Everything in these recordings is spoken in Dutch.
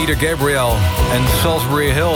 Peter Gabriel en Salisbury Hill.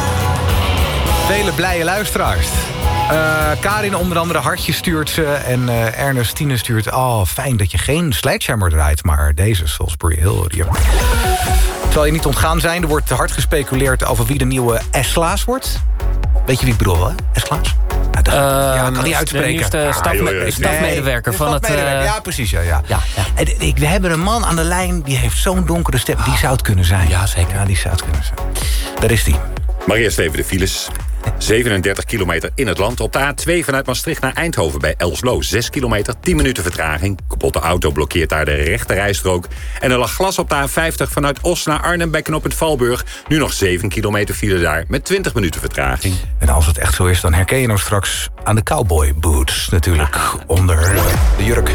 Vele blije luisteraars. Karin onder andere hartje stuurt ze. En Ernestine stuurt... Oh, fijn dat je geen Sledgehammer draait, maar deze Salisbury Hill. Het zal je niet ontgaan zijn. Er wordt hard gespeculeerd over wie de nieuwe S-Klaas wordt. Weet je wie ik bedoel, hè? S-Klaas? Ja, kan niet uitspreken. De nieuwste stafmedewerker van het... Ja, precies, ja. En we hebben een man aan de lijn, die heeft zo'n donkere stem. Die zou het kunnen zijn. Ja, zeker. Ja, die zou het kunnen zijn. Daar is die. Maar eerst even de files. 37 kilometer in het land. Op de A2 vanuit Maastricht naar Eindhoven bij Elslo. 6 kilometer, 10 minuten vertraging. Kapotte auto blokkeert daar de rechterrijstrook. En er lag glas op de A50 vanuit Os naar Arnhem bij knooppunt Valburg. Nu nog 7 kilometer file daar met 20 minuten vertraging. En als het echt zo is, dan herken je hem straks aan de cowboy boots natuurlijk. Onder de jurk.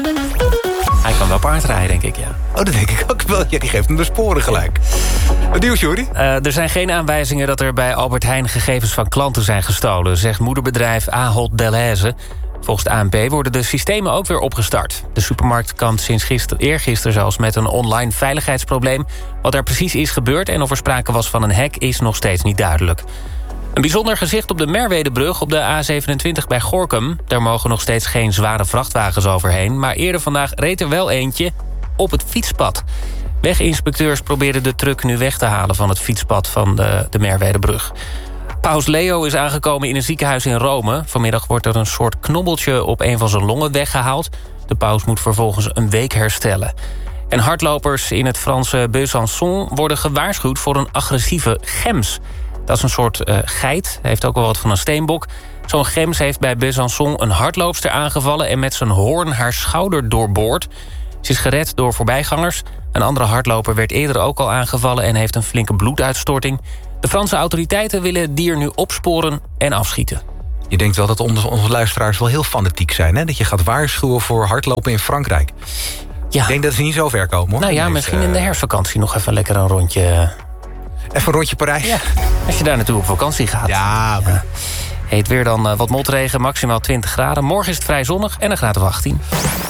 Hij kan wel paardrijden, denk ik, ja. Oh, dat denk ik ook wel. Ja, die geeft hem de sporen gelijk. Wat nieuws, Juri? Er zijn geen aanwijzingen dat er bij Albert Heijn gegevens van klanten zijn gestolen, zegt moederbedrijf Ahold Delhaize. Volgens de ANP worden de systemen ook weer opgestart. De supermarkt kampt sinds eergisteren zelfs met een online veiligheidsprobleem. Wat er precies is gebeurd en of er sprake was van een hack is nog steeds niet duidelijk. Een bijzonder gezicht op de Merwedebrug op de A27 bij Gorinchem. Daar mogen nog steeds geen zware vrachtwagens overheen, maar eerder vandaag reed er wel eentje op het fietspad. Weginspecteurs proberen de truck nu weg te halen van het fietspad van de Merwedebrug. Paus Leo is aangekomen in een ziekenhuis in Rome. Vanmiddag wordt er een soort knobbeltje op een van zijn longen weggehaald. De paus moet vervolgens een week herstellen. En hardlopers in het Franse Besançon worden gewaarschuwd voor een agressieve gems. Dat is een soort geit, heeft ook wel wat van een steenbok. Zo'n gems heeft bij Besançon een hardloopster aangevallen en met zijn hoorn haar schouder doorboord. Ze is gered door voorbijgangers. Een andere hardloper werd eerder ook al aangevallen en heeft een flinke bloeduitstorting. De Franse autoriteiten willen het dier nu opsporen en afschieten. Je denkt wel dat onze luisteraars wel heel fanatiek zijn, hè? Dat je gaat waarschuwen voor hardlopen in Frankrijk. Ja. Ik denk dat ze niet zo ver komen, hoor. Nou ja, misschien in de herfstvakantie nog even lekker een rondje. Even een rondje Parijs. Ja, als je daar naartoe op vakantie gaat. Ja. Heet weer dan wat motregen, maximaal 20 graden. Morgen is het vrij zonnig en een graad of 18.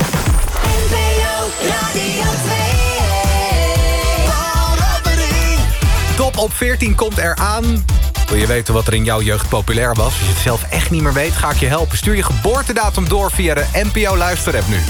Top op 14 komt eraan. Wil je weten wat er in jouw jeugd populair was? Als je het zelf echt niet meer weet, ga ik je helpen. Stuur je geboortedatum door via de NPO Luisterapp nu.